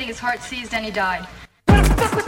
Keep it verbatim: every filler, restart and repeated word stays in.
his heart seized and he died. What the fuck was